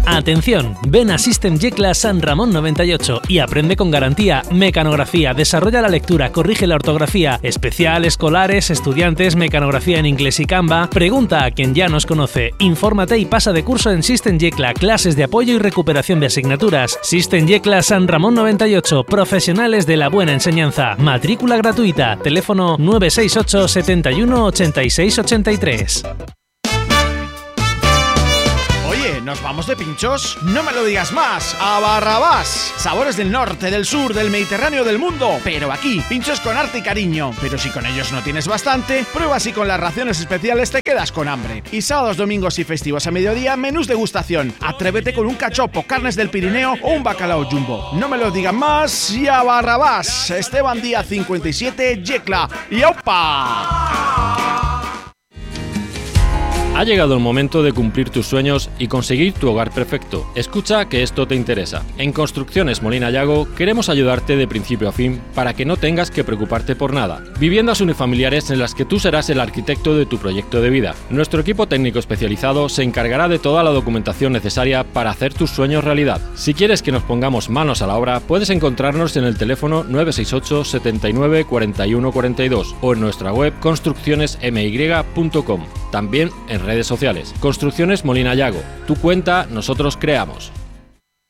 Atención, ven a System Yecla San Ramón 98 y aprende con garantía mecanografía, desarrolla la lectura, corrige la ortografía, especial, escolares, estudiantes, mecanografía en inglés y Canva. Pregunta a quien ya nos conoce, infórmate y pasa de curso en System Yecla, clases de apoyo y recuperación de asignaturas. System Yecla San Ramón 98, profesionales de la buena enseñanza. Matrícula gratuita, teléfono 968 71 86 83. ¿Nos vamos de pinchos? No me lo digas más. ¡A Barrabás! Sabores del norte, del sur, del Mediterráneo, del mundo. Pero aquí, pinchos con arte y cariño. Pero si con ellos no tienes bastante, prueba si con las raciones especiales te quedas con hambre. Y sábados, domingos y festivos a mediodía, menús degustación. Atrévete con un cachopo, carnes del Pirineo o un bacalao jumbo. No me lo digan más. Y a Barrabás. Esteban Díaz 57, Yecla. ¡Y ¡opa! Ha llegado el momento de cumplir tus sueños y conseguir tu hogar perfecto. Escucha que esto te interesa. En Construcciones Molina Yago queremos ayudarte de principio a fin para que no tengas que preocuparte por nada. Viviendas unifamiliares en las que tú serás el arquitecto de tu proyecto de vida. Nuestro equipo técnico especializado se encargará de toda la documentación necesaria para hacer tus sueños realidad. Si quieres que nos pongamos manos a la obra, puedes encontrarnos en el teléfono 968 79 41 42 o en nuestra web construccionesmy.com. También en redes sociales. Construcciones Molina Yago. Tu cuenta, nosotros creamos.